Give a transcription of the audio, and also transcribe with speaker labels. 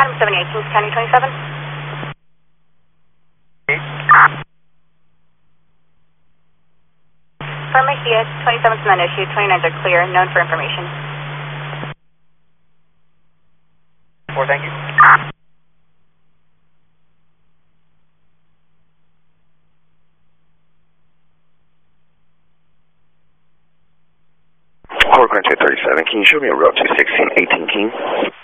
Speaker 1: Adam 78, Kings County 27. For Mejia, 27's not issued, 29s are clear, known for information.
Speaker 2: 4, thank you.
Speaker 3: Horde Grand 37, can you show me a route to 1618 King?